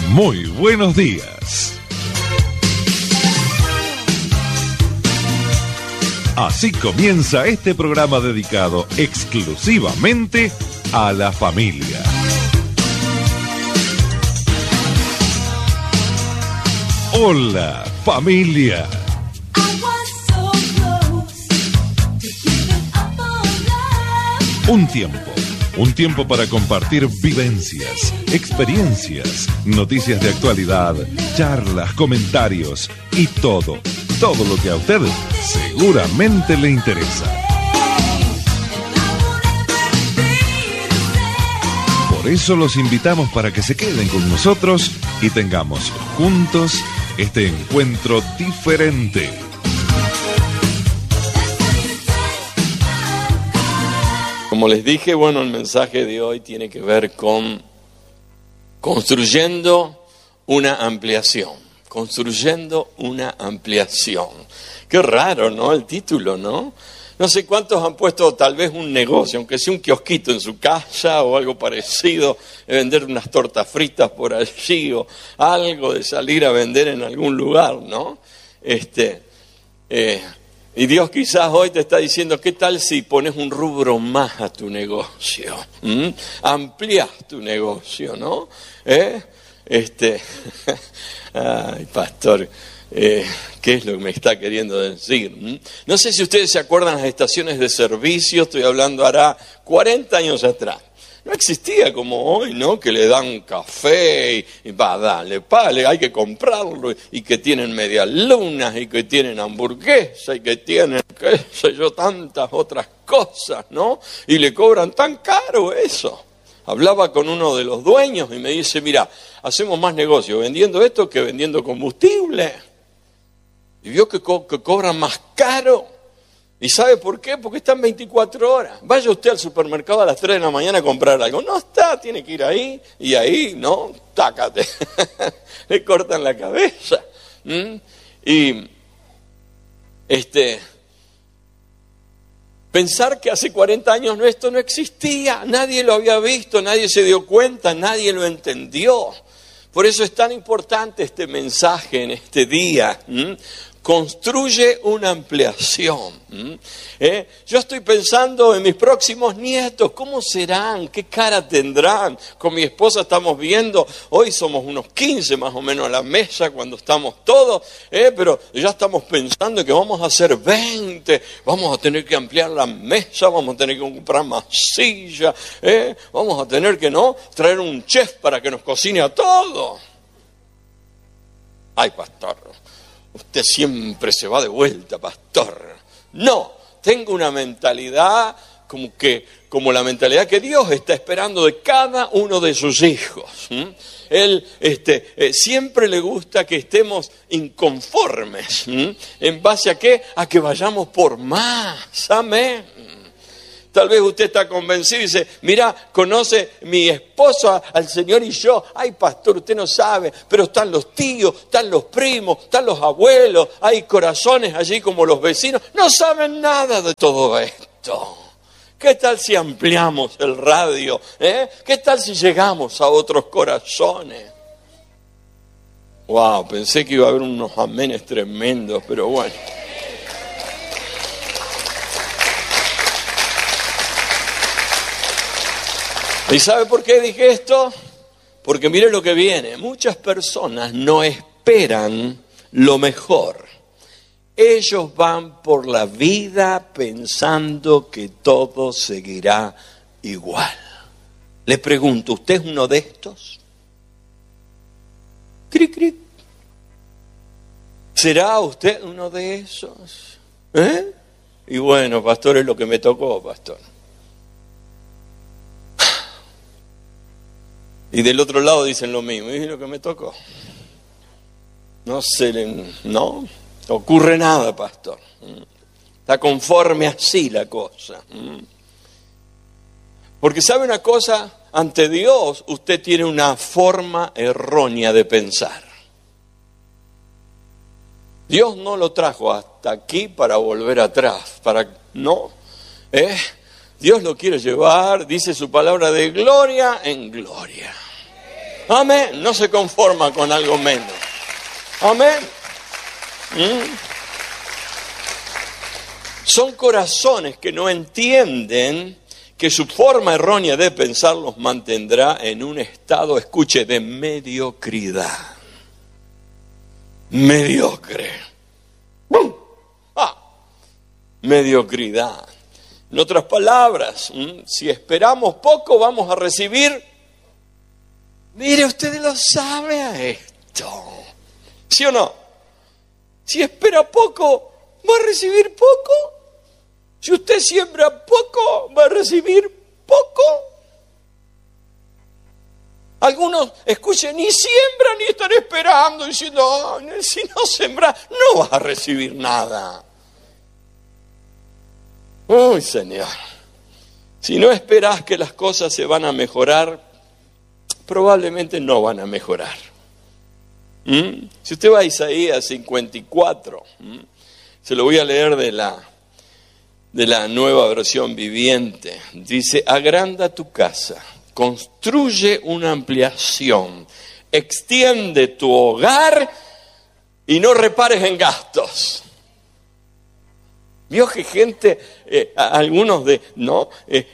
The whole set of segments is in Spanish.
Muy buenos días. Así comienza este programa dedicado exclusivamente a la familia. Hola, familia. Un tiempo para compartir vivencias, experiencias, noticias de actualidad, charlas, comentarios y todo lo que a usted seguramente le interesa. Por eso los invitamos para que se queden con nosotros y tengamos juntos este encuentro diferente. Como les dije, bueno, el mensaje de hoy tiene que ver con construyendo una ampliación. Construyendo una ampliación. Qué raro, ¿no? El título, ¿no? No sé cuántos han puesto tal vez un negocio, aunque sea un kiosquito en su casa o algo parecido, de vender unas tortas fritas por allí o algo de salir a vender en algún lugar, ¿no? Y Dios quizás hoy te está diciendo, ¿qué tal si pones un rubro más a tu negocio? Amplías tu negocio, ¿no? Ay, pastor, ¿qué es lo que me está queriendo decir? No sé si ustedes se acuerdan las estaciones de servicio, estoy hablando hará 40 años atrás. No existía como hoy, ¿no? Que le dan café y va, dale, hay que comprarlo, y que tienen medias lunas, y que tienen hamburguesa, y que tienen, qué sé yo, tantas otras cosas, ¿no? Y le cobran tan caro eso. Hablaba con uno de los dueños y me dice, mira, hacemos más negocio vendiendo esto que vendiendo combustible. Y vio que cobran más caro. ¿Y sabe por qué? Porque están 24 horas. Vaya usted al supermercado a las 3 de la mañana a comprar algo. No está, tiene que ir ahí y ahí, ¿no? Tácate. Le cortan la cabeza. Pensar que hace 40 años esto no existía, nadie lo había visto, nadie se dio cuenta, nadie lo entendió. Por eso es tan importante este mensaje en este día. Construye una ampliación. Yo estoy pensando en mis próximos nietos, ¿cómo serán? ¿Qué cara tendrán? Con mi esposa estamos viendo, hoy somos unos 15 más o menos a la mesa cuando estamos todos, pero ya estamos pensando que vamos a hacer 20, vamos a tener que ampliar la mesa, vamos a tener que comprar más sillas, vamos a tener que traer un chef para que nos cocine a todos. Ay, pastor, usted siempre se va de vuelta, pastor. No, tengo una mentalidad como la mentalidad que Dios está esperando de cada uno de sus hijos. Él siempre le gusta que estemos inconformes. ¿En base a qué? A que vayamos por más. Amén. Tal vez usted está convencido y dice, mira, conoce mi esposo al Señor y yo. Ay, pastor, usted no sabe, pero están los tíos, están los primos, están los abuelos, hay corazones allí como los vecinos. No saben nada de todo esto. ¿Qué tal si ampliamos el radio? ¿Qué tal si llegamos a otros corazones? Wow, pensé que iba a haber unos amenes tremendos, pero bueno. ¿Y sabe por qué dije esto? Porque mire lo que viene. Muchas personas no esperan lo mejor. Ellos van por la vida pensando que todo seguirá igual. Le pregunto, ¿usted es uno de estos? Cric, cric. ¿Será usted uno de esos? Y bueno, pastor, es lo que me tocó, pastor. Y del otro lado dicen lo mismo, es lo que me tocó. No ocurre nada, pastor. Está conforme así la cosa. Porque sabe una cosa, ante Dios usted tiene una forma errónea de pensar. Dios no lo trajo hasta aquí para volver atrás, no. Dios lo quiere llevar, dice su palabra, de gloria en gloria. Amén. No se conforma con algo menos. Amén. Son corazones que no entienden que su forma errónea de pensar los mantendrá en un estado, escuche, de mediocridad. Mediocre. Mediocridad. En otras palabras, si esperamos poco, vamos a recibir. Mire, usted lo sabe a esto. ¿Sí o no? Si espera poco, va a recibir poco. Si usted siembra poco, va a recibir poco. Algunos, escuchen, ni siembran ni están esperando, diciendo, si no sembras, no vas a recibir nada. Uy, Señor, si no esperás que las cosas se van a mejorar, probablemente no van a mejorar. Si usted va a Isaías 54, se lo voy a leer de la Nueva Versión Viviente. Dice, agranda tu casa, construye una ampliación, extiende tu hogar y no repares en gastos. Vio que gente, algunos de, ¿no?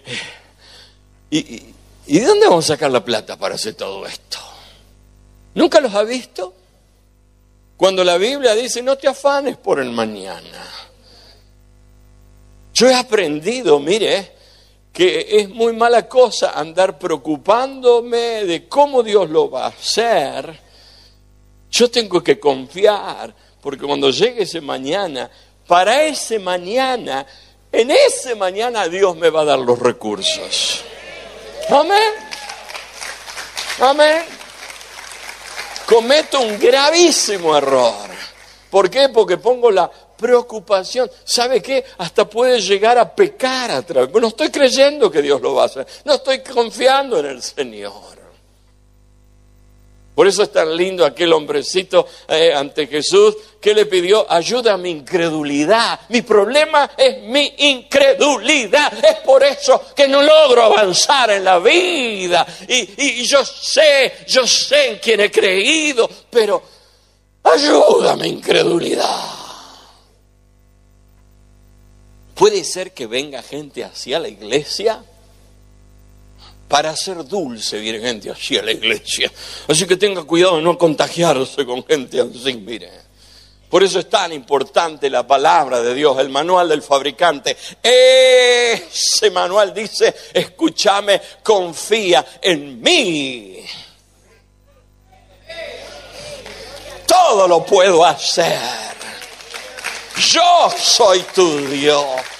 ¿Y de dónde vamos a sacar la plata para hacer todo esto? ¿Nunca los ha visto? Cuando la Biblia dice, no te afanes por el mañana. Yo he aprendido, mire, que es muy mala cosa andar preocupándome de cómo Dios lo va a hacer. Yo tengo que confiar, porque cuando llegue ese mañana, para ese mañana, en ese mañana Dios me va a dar los recursos. Amén. Amén. Cometo un gravísimo error. ¿Por qué? Porque pongo la preocupación. ¿Sabe qué? Hasta puede llegar a pecar a través. No estoy creyendo que Dios lo va a hacer. No estoy confiando en el Señor. Por eso es tan lindo aquel hombrecito ante Jesús que le pidió ayuda a mi incredulidad. Mi problema es mi incredulidad. Es por eso que no logro avanzar en la vida. Y yo sé en quién he creído, pero ayuda a mi incredulidad. ¿Puede ser que venga gente hacia la iglesia? Para ser dulce viene gente así a la iglesia. Así que tenga cuidado de no contagiarse con gente así, mire. Por eso es tan importante la palabra de Dios, el manual del fabricante. Ese manual dice, escúchame, confía en mí. Todo lo puedo hacer. Yo soy tu Dios.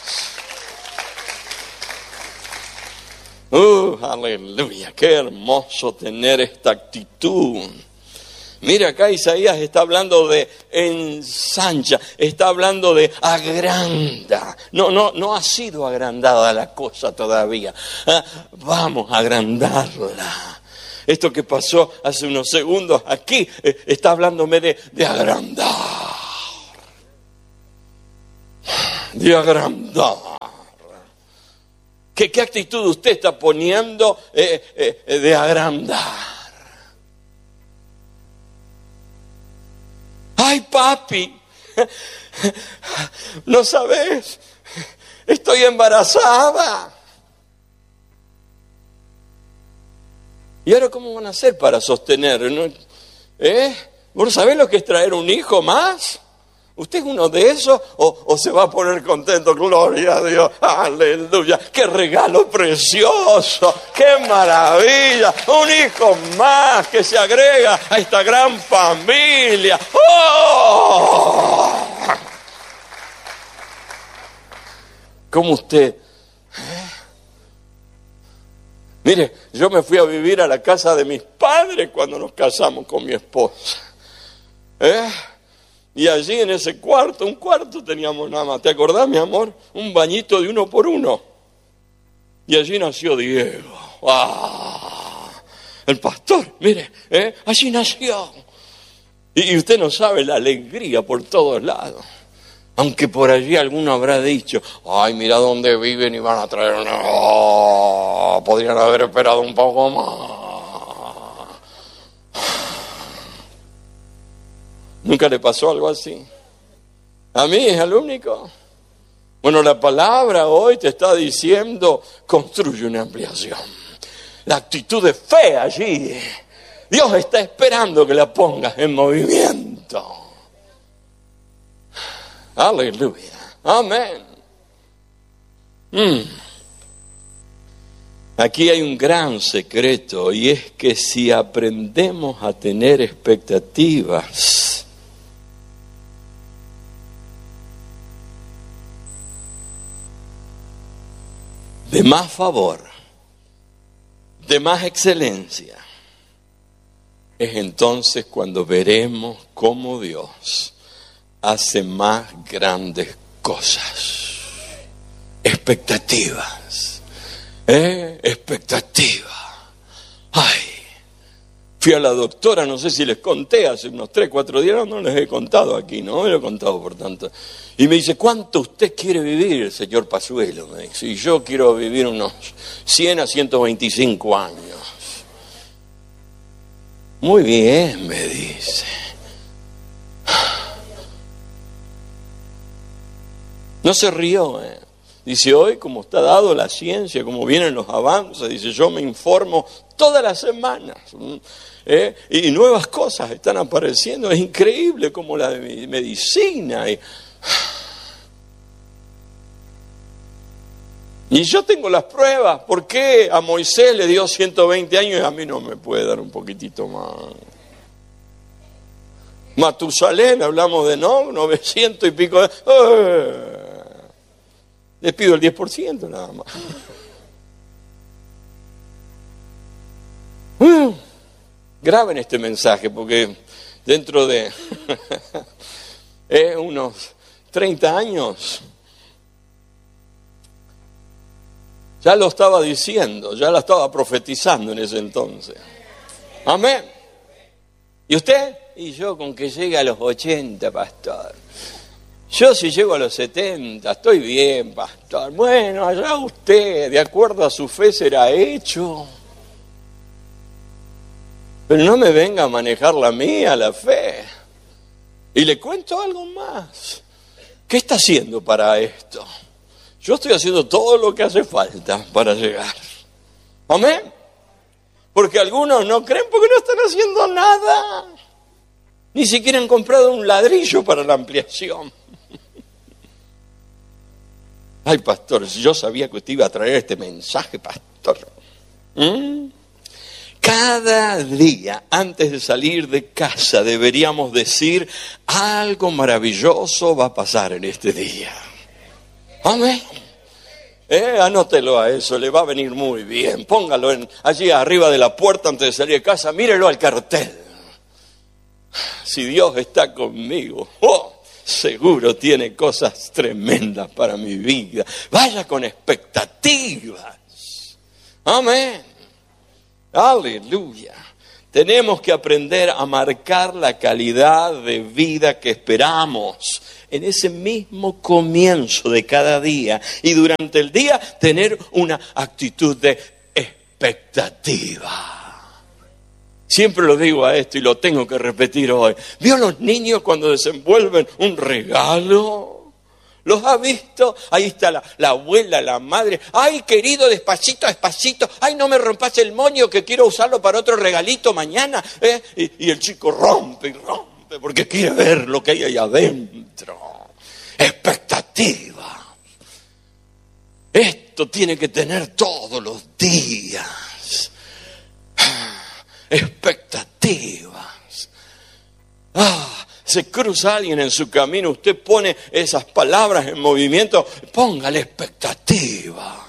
Aleluya, qué hermoso tener esta actitud. Mira, acá Isaías está hablando de ensancha, está hablando de agranda. No ha sido agrandada la cosa todavía. Vamos a agrandarla. Esto que pasó hace unos segundos aquí está hablándome de agrandar. De agrandar. ¿Qué actitud usted está poniendo de agrandar? Ay, papi, no sabes, estoy embarazada. ¿Y ahora cómo van a hacer para sostener? ¿Vos sabés lo que es traer un hijo más? ¿Usted es uno de esos o se va a poner contento? Gloria a Dios, aleluya, qué regalo precioso, qué maravilla, un hijo más que se agrega a esta gran familia. ¡Oh! ¿Cómo usted? Mire, yo me fui a vivir a la casa de mis padres cuando nos casamos con mi esposa. Y allí en ese cuarto, un cuarto teníamos nada más. ¿Te acordás, mi amor? Un bañito de 1 por 1. Y allí nació Diego. El pastor, mire, allí nació. Y usted no sabe la alegría por todos lados. Aunque por allí alguno habrá dicho, ay, mira dónde viven y van a traer podrían haber esperado un poco más. ¿Nunca le pasó algo así? ¿A mí es el único? Bueno, la palabra hoy te está diciendo, construye una ampliación. La actitud de fe allí, Dios está esperando que la pongas en movimiento. Aleluya. Amén. Aquí hay un gran secreto, y es que si aprendemos a tener expectativas, de más favor, de más excelencia, es entonces cuando veremos cómo Dios hace más grandes cosas. Expectativas. Expectativa. Ay, fui a la doctora, no sé si les conté, hace unos 3, 4 días, no les he contado aquí, no me lo he contado por tanto. Y me dice, ¿cuánto usted quiere vivir, señor Pazuelo? Me dice, y yo quiero vivir unos 100 a 125 años. Muy bien, me dice. No se rió, Dice, hoy como está dado la ciencia, como vienen los avances, dice, yo me informo todas las semanas. Y nuevas cosas están apareciendo. Es increíble como la de medicina. Y yo tengo las pruebas. ¿Por qué a Moisés le dio 120 años y a mí no me puede dar un poquitito más? Matusalén, hablamos de 900 y pico. Les pido el 10% nada más. Graben este mensaje porque dentro de unos 30 años ya lo estaba diciendo, ya lo estaba profetizando en ese entonces. Amén. ¿Y usted? Y yo con que llegue a los 80, pastor. Yo si llego a los 70, estoy bien, pastor. Bueno, allá usted, de acuerdo a su fe será hecho. Pero no me venga a manejar la mía, la fe. Y le cuento algo más. ¿Qué está haciendo para esto? Yo estoy haciendo todo lo que hace falta para llegar. ¿Amén? Porque algunos no creen porque no están haciendo nada. Ni siquiera han comprado un ladrillo para la ampliación. Ay, pastor, yo sabía que usted iba a traer este mensaje, pastor. Cada día antes de salir de casa deberíamos decir, algo maravilloso va a pasar en este día. Amén. Anótelo a eso, le va a venir muy bien. Póngalo allí arriba de la puerta antes de salir de casa, mírelo al cartel. Si Dios está conmigo, seguro tiene cosas tremendas para mi vida. Vaya con expectativas. Amén. Aleluya. Tenemos que aprender a marcar la calidad de vida que esperamos en ese mismo comienzo de cada día. Y durante el día tener una actitud de expectativa. Siempre lo digo a esto y lo tengo que repetir hoy. ¿Vio a los niños cuando desenvuelven un regalo? ¿Los ha visto? Ahí está la abuela, la madre. ¡Ay, querido, despacito, despacito! ¡Ay, no me rompas el moño que quiero usarlo para otro regalito mañana! Y el chico rompe y rompe porque quiere ver lo que hay ahí adentro. Expectativa. Esto tiene que tener todos los días. Expectativas. Se cruza alguien en su camino, usted pone esas palabras en movimiento, póngale expectativa.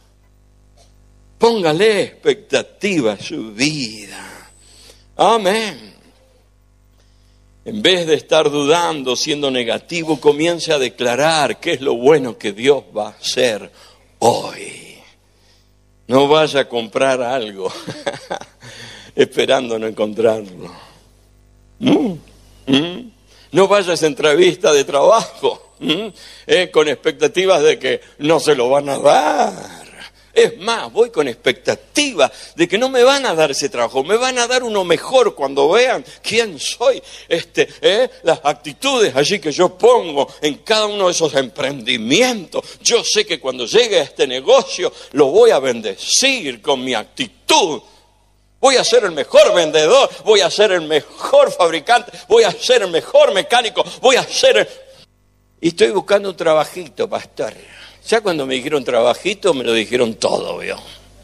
Póngale expectativa a su vida. Amén. En vez de estar dudando, siendo negativo, comience a declarar qué es lo bueno que Dios va a hacer hoy. No vaya a comprar algo esperando no encontrarlo. No vaya a esa entrevista de trabajo con expectativas de que no se lo van a dar. Es más, voy con expectativa de que no me van a dar ese trabajo, me van a dar uno mejor cuando vean quién soy, las actitudes allí que yo pongo en cada uno de esos emprendimientos. Yo sé que cuando llegue a este negocio lo voy a bendecir con mi actitud. Voy a ser el mejor vendedor, voy a ser el mejor fabricante, voy a ser el mejor mecánico, Y estoy buscando un trabajito, pastor. Ya cuando me dijeron trabajito, me lo dijeron todo, ¿vio?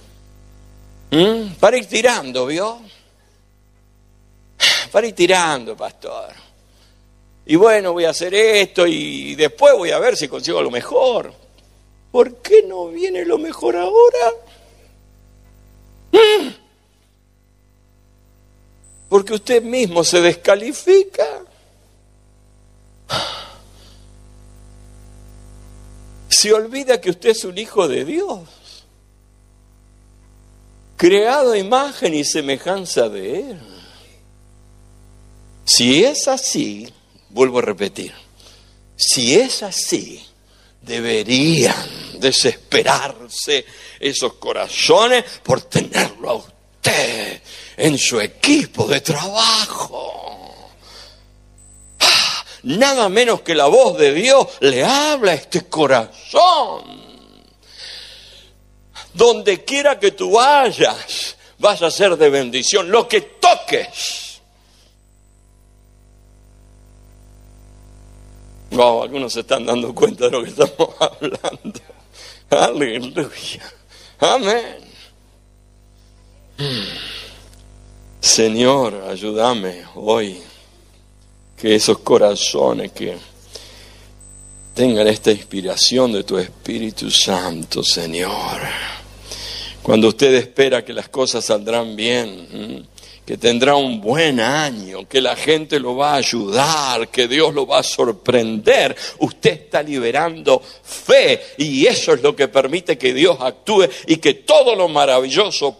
Para ir tirando, ¿vio? Para ir tirando, pastor. Y bueno, voy a hacer esto y después voy a ver si consigo lo mejor. ¿Por qué no viene lo mejor ahora? Porque usted mismo se descalifica. Se olvida que usted es un hijo de Dios, creado a imagen y semejanza de Él. Si es así, vuelvo a repetir, si es así, deberían desesperarse esos corazones por tenerlo a usted en su equipo de trabajo. Nada menos que la voz de Dios le habla a este corazón. Donde quiera que tú vayas, vas a ser de bendición. Lo que toques. Wow, algunos se están dando cuenta de lo que estamos hablando. Aleluya. Amén. Señor, ayúdame hoy. Que esos corazones que tengan esta inspiración de tu Espíritu Santo, Señor. Cuando usted espera que las cosas saldrán bien, que tendrá un buen año, que la gente lo va a ayudar, que Dios lo va a sorprender, usted está liberando fe y eso es lo que permite que Dios actúe y que todo lo maravilloso,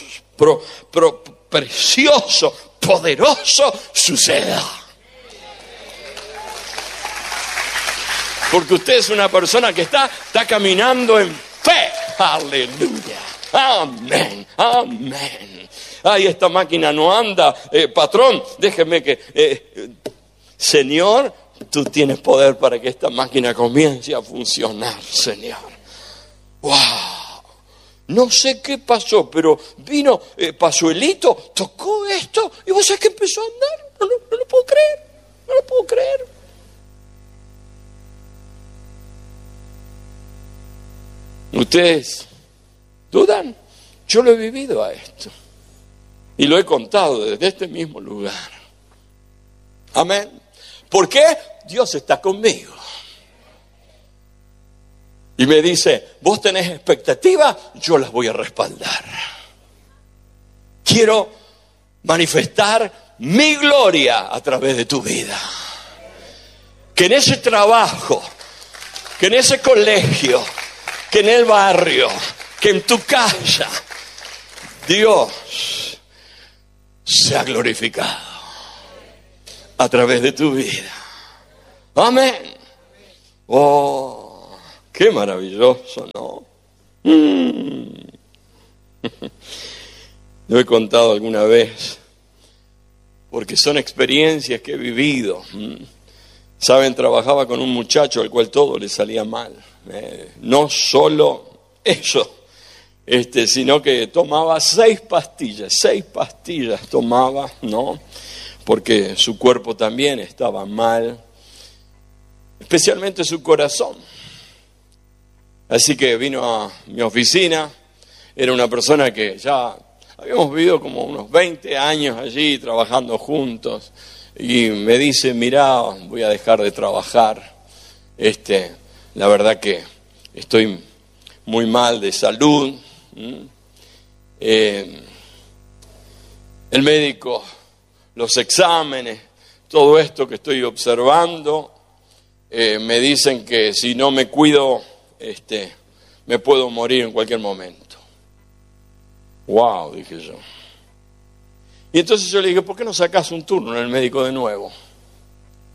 precioso, poderoso suceda. Porque usted es una persona que está caminando en fe. Aleluya. Amén. Amén. Ay, esta máquina no anda. Patrón, déjeme que... Señor, tú tienes poder para que esta máquina comience a funcionar, Señor. ¡Wow! No sé qué pasó, pero vino Pazuelito, tocó esto y vos sabés que empezó a andar. No lo puedo creer. No lo puedo creer. ¿Ustedes dudan? Yo lo he vivido a esto. Y lo he contado desde este mismo lugar. Amén. ¿Por qué? Dios está conmigo. Y me dice, vos tenés expectativas, yo las voy a respaldar. Quiero manifestar mi gloria a través de tu vida. Que en ese trabajo, que en ese colegio, que en el barrio, que en tu casa, Dios sea glorificado a través de tu vida. Amén. Oh, qué maravilloso, ¿no? Lo he contado alguna vez, porque son experiencias que he vivido. Saben, trabajaba con un muchacho al cual todo le salía mal. No solo eso, sino que tomaba 6 pastillas tomaba, ¿no? Porque su cuerpo también estaba mal, especialmente su corazón. Así que vino a mi oficina, era una persona que ya habíamos vivido como unos 20 años allí trabajando juntos, y me dice, mirá, voy a dejar de trabajar, la verdad que estoy muy mal de salud. El médico, los exámenes, todo esto que estoy observando, me dicen que si no me cuido, me puedo morir en cualquier momento. Wow, dije yo. Y entonces yo le dije, ¿por qué no sacas un turno en el médico de nuevo?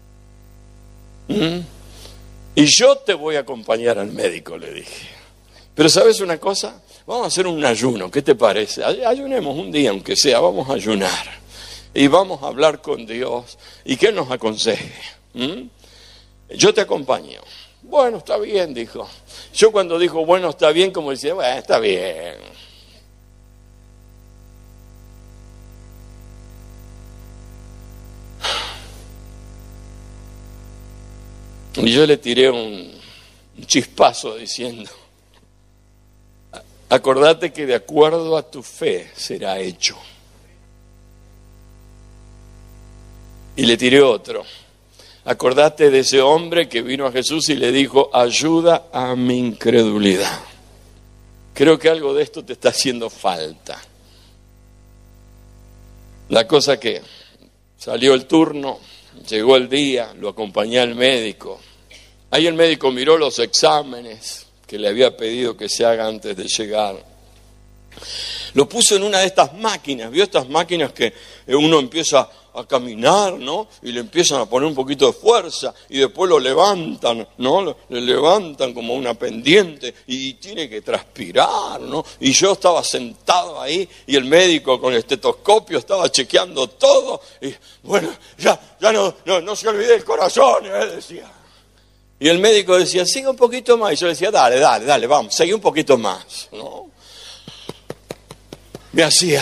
Y yo te voy a acompañar al médico, le dije. Pero ¿sabes una cosa? Vamos a hacer un ayuno, ¿qué te parece? Ayunemos un día, aunque sea, vamos a ayunar. Y vamos a hablar con Dios y que Él nos aconseje. Yo te acompaño. Bueno, está bien, dijo. Yo cuando dijo, bueno, está bien, como decía, bueno, está bien. Y yo le tiré un chispazo diciendo, acordate que de acuerdo a tu fe será hecho. Y le tiré otro. Acordate de ese hombre que vino a Jesús y le dijo, ayuda a mi incredulidad. Creo que algo de esto te está haciendo falta. La cosa que salió el turno, llegó el día, lo acompañé al médico. Ahí el médico miró los exámenes que le había pedido que se haga antes de llegar. Lo puso en una de estas máquinas, ¿vio estas máquinas que uno empieza a caminar, ¿no? Y le empiezan a poner un poquito de fuerza y después lo levantan, ¿no? Le levantan como una pendiente y tiene que transpirar, ¿no? Y yo estaba sentado ahí y el médico con el estetoscopio estaba chequeando todo y bueno, ya no se olvide el corazón, decía. Y el médico decía, sigue un poquito más. Y yo le decía, dale, vamos, sigue un poquito más, ¿no? Me hacía...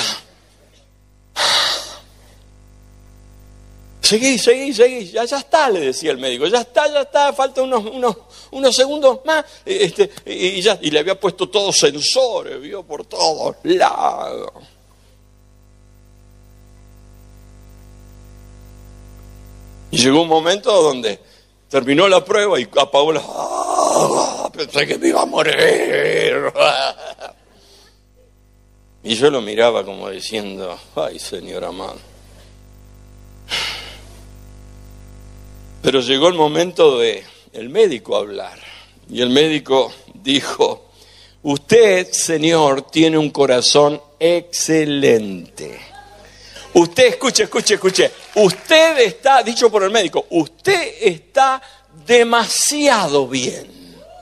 Seguí, ya está, le decía el médico, ya está, falta unos segundos más, y le había puesto todos sensores, vio, por todos lados. Y llegó un momento donde terminó la prueba y apagó pensé que me iba a morir. Y yo lo miraba como diciendo, ay, Señor amado. Pero llegó el momento de el médico hablar. Y el médico dijo, usted, Señor, tiene un corazón excelente. Usted, escuche. Usted está, dicho por el médico, usted está demasiado bien.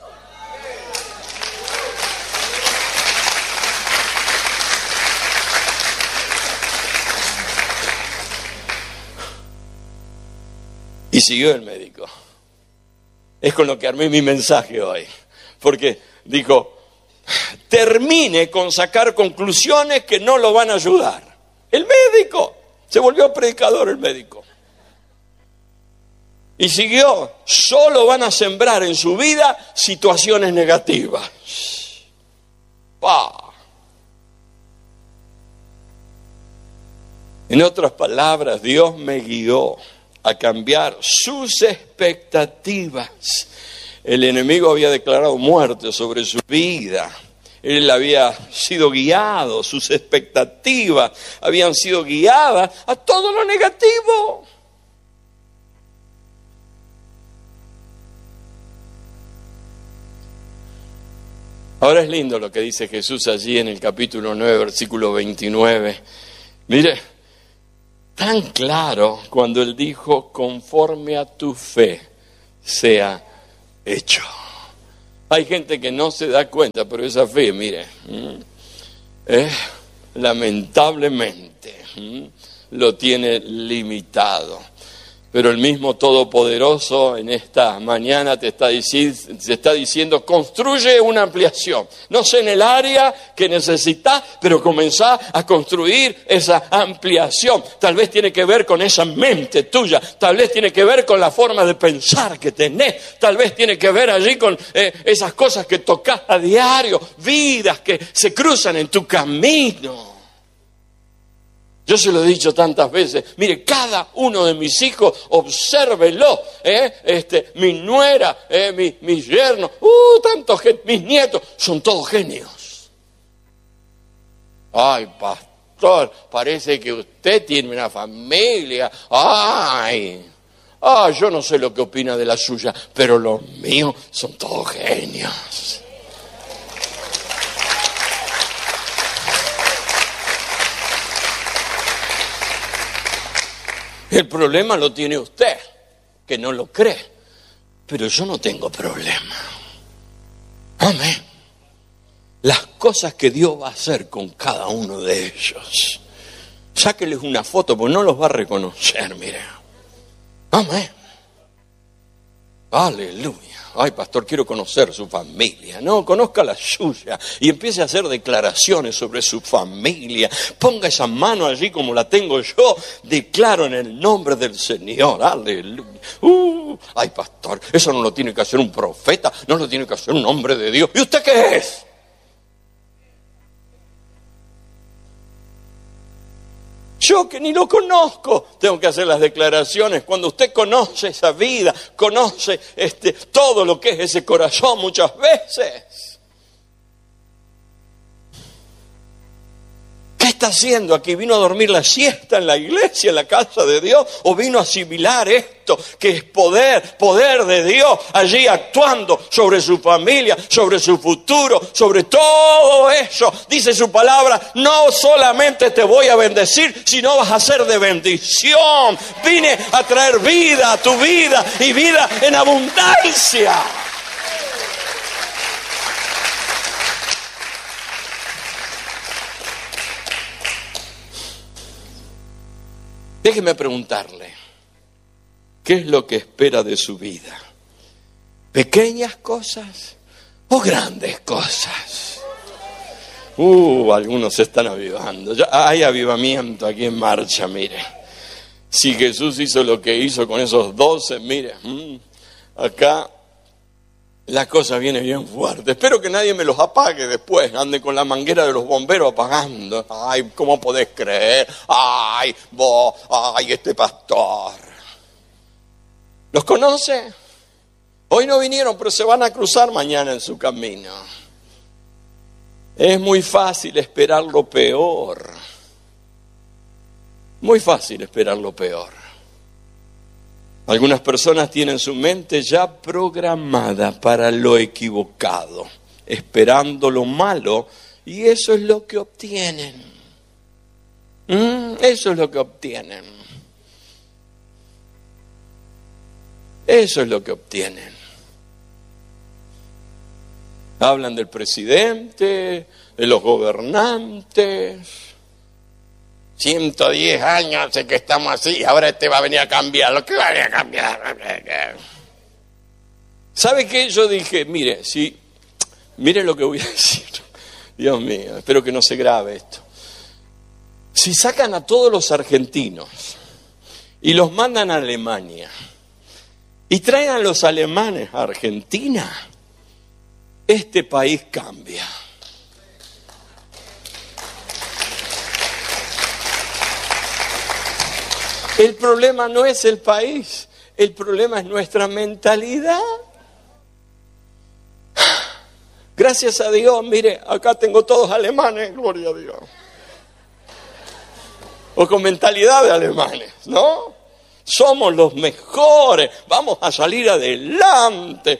Y siguió el médico. Es con lo que armé mi mensaje hoy. Porque dijo, termine con sacar conclusiones que no lo van a ayudar. El médico. Se volvió predicador el médico. Y siguió. Solo van a sembrar en su vida situaciones negativas. En otras palabras, Dios me guió a cambiar sus expectativas. El enemigo había declarado muerte sobre su vida. Él había sido guiado, sus expectativas habían sido guiadas a todo lo negativo. Ahora es lindo lo que dice Jesús allí en el capítulo 9, versículo 29. Mire, tan claro cuando Él dijo, conforme a tu fe sea hecho. Hay gente que no se da cuenta, pero esa fe, mire, lamentablemente lo tiene limitado. Pero el mismo Todopoderoso en esta mañana te está diciendo, construye una ampliación. No sé en el área que necesitas, pero comenzá a construir esa ampliación. Tal vez tiene que ver con esa mente tuya, tal vez tiene que ver con la forma de pensar que tenés, tal vez tiene que ver allí con esas cosas que tocas a diario, vidas que se cruzan en tu camino. Yo se lo he dicho tantas veces, mire, cada uno de mis hijos, obsérvelo, mi nuera, mi yerno, mis nietos, son todos genios. Ay, pastor, parece que usted tiene una familia, yo no sé lo que opina de la suya, pero los míos son todos genios. El problema lo tiene usted, que no lo cree. Pero yo no tengo problema. Amén. las cosas que Dios va a hacer con cada uno de ellos. Sáqueles una foto porque no los va a reconocer, mire. Amén. Aleluya. Ay, pastor, quiero conocer su familia. No, conozca la suya y empiece a hacer declaraciones sobre su familia. Ponga esa mano allí como la tengo yo. Declaro en el nombre del Señor. Aleluya. Ay, pastor, eso no lo tiene que hacer un profeta, no lo tiene que hacer un hombre de Dios. ¿Y usted qué es? Yo que ni lo conozco, tengo que hacer las declaraciones. Cuando usted conoce esa vida, conoce todo lo que es ese corazón muchas veces. ¿Qué está haciendo aquí? ¿Vino a dormir la siesta en la iglesia, en la casa de Dios? ¿O vino a asimilar esto, que es poder de Dios allí actuando sobre su familia, sobre su futuro, sobre todo eso? Dice su palabra, no solamente te voy a bendecir, sino vas a ser de bendición. Vine a traer vida a tu vida y vida en abundancia. Déjeme preguntarle, ¿qué es lo que espera de su vida? ¿Pequeñas cosas o grandes cosas? Algunos se están avivando. Ya hay avivamiento aquí en marcha, mire. Si Jesús hizo lo que hizo con esos 12, mire, acá la cosa viene bien fuerte. Espero que nadie me los apague después. Ande con la manguera de los bomberos apagando. Ay, ¿cómo podés creer? Ay, vos, ay, este pastor. ¿Los conoce? Hoy no vinieron, pero se van a cruzar mañana en su camino. Es muy fácil esperar lo peor. Muy fácil esperar lo peor. Algunas personas tienen su mente ya programada para lo equivocado, esperando lo malo, y eso es lo que obtienen. Eso es lo que obtienen. Eso es lo que obtienen. Hablan del presidente, de los gobernantes. 110 años hace que estamos así, ahora va a venir a cambiar. ¿Lo que va a venir a cambiar? ¿Sabe qué? Yo dije, mire lo que voy a decir. Dios mío, espero que no se grabe esto. Si sacan a todos los argentinos y los mandan a Alemania y traen a los alemanes a Argentina, este país cambia. El problema no es el país, el problema es nuestra mentalidad. Gracias a Dios, mire, acá tengo todos alemanes, gloria a Dios. O con mentalidad de alemanes, ¿no? Somos los mejores, vamos a salir adelante,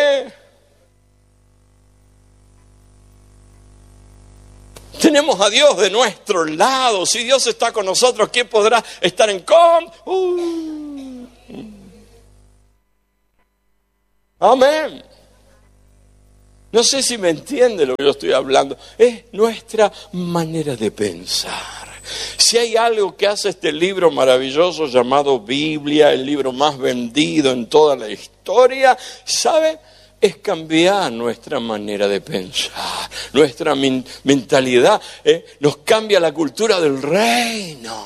Tenemos a Dios de nuestro lado. Si Dios está con nosotros, ¿quién podrá estar en contra? Amén. No sé si me entiende lo que yo estoy hablando. Es nuestra manera de pensar. Si hay algo que hace este libro maravilloso llamado Biblia, el libro más vendido en toda la historia, ¿sabe? Es cambiar nuestra manera de pensar, nuestra mentalidad, nos cambia la cultura del reino.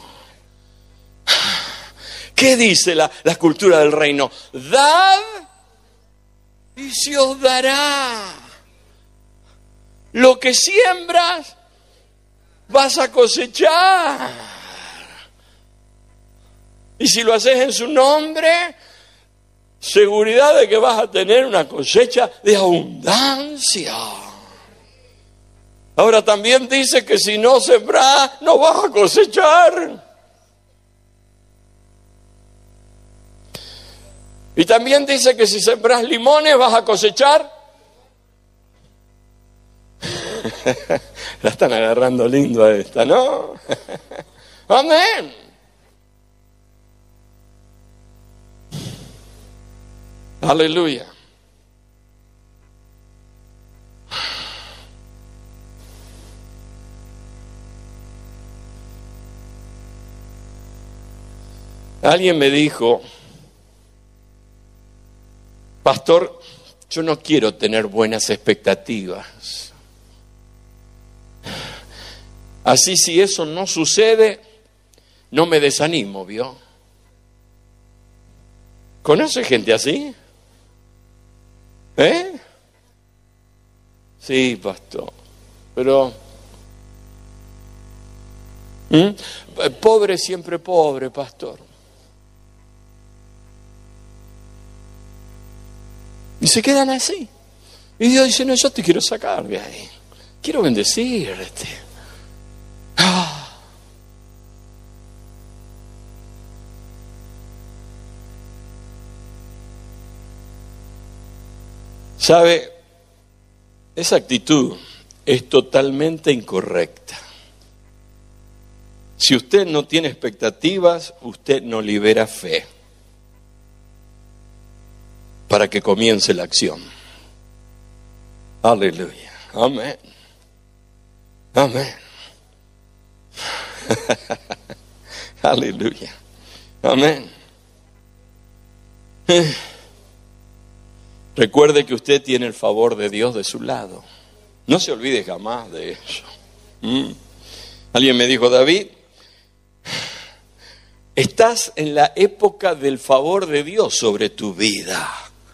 ¿Qué dice la cultura del reino? Dad y se os dará. Lo que siembras, vas a cosechar. Y si lo haces en su nombre, seguridad de que vas a tener una cosecha de abundancia. Ahora también dice que si no sembras, no vas a cosechar. Y también dice que si sembras limones, vas a cosechar. La están agarrando lindo a esta, ¿no? Amén. Aleluya. Alguien me dijo, pastor, yo no quiero tener buenas expectativas. Así si eso no sucede, no me desanimo, ¿vio? ¿Conoce gente así? Sí, pastor, pero... Pobre siempre pobre, pastor. Y se quedan así. Y Dios dice, no, yo te quiero sacar de ahí. Quiero bendecirte. ¿Sabe? Esa actitud es totalmente incorrecta. Si usted no tiene expectativas, usted no libera fe para que comience la acción. Aleluya. Amén. Amén. Aleluya. Amén. Recuerde que usted tiene el favor de Dios de su lado. No se olvide jamás de eso. Alguien me dijo, David, estás en la época del favor de Dios sobre tu vida.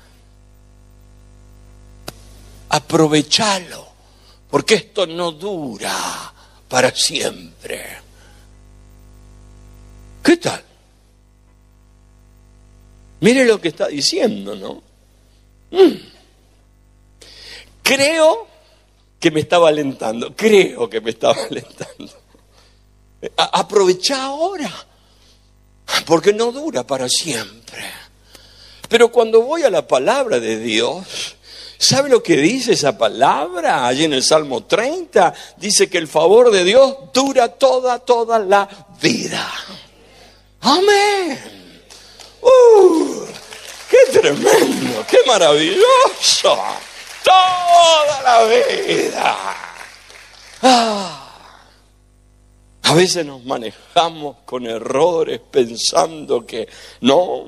Aprovechalo, porque esto no dura para siempre. ¿Qué tal? Mire lo que está diciendo, ¿no? Creo que me estaba alentando. Aprovecha ahora, porque no dura para siempre. Pero cuando voy a la palabra de Dios, ¿sabe lo que dice esa palabra? Allí en el Salmo 30 dice que el favor de Dios dura toda la vida. Amén. ¡Qué tremendo! ¡Qué maravilloso! Toda la vida. A veces nos manejamos con errores pensando que no.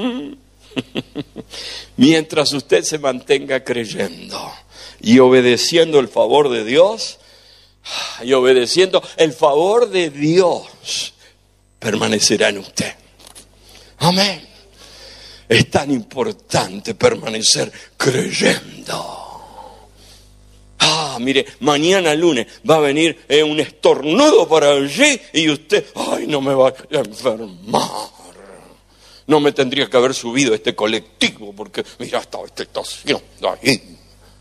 Mientras usted se mantenga creyendo y obedeciendo el favor de Dios, y obedeciendo el favor de Dios, permanecerá en usted. Amén. Es tan importante permanecer creyendo. Mire, mañana lunes va a venir un estornudo por allí y usted, no me va a enfermar. No me tendría que haber subido a este colectivo porque, mira, estaba esta estación ahí.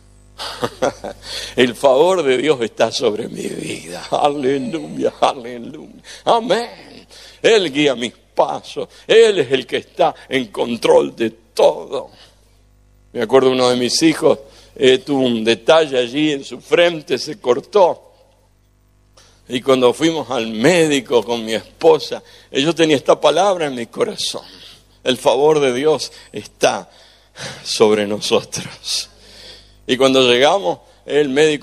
El favor de Dios está sobre mi vida. Aleluya, aleluya. Amén. Él guía mis pasos. Él es el que está en control de todo. Me acuerdo uno de mis hijos tuvo un detalle allí en su frente, se cortó. Y cuando fuimos al médico con mi esposa, yo tenía esta palabra en mi corazón. El favor de Dios está sobre nosotros. Y cuando llegamos, el médico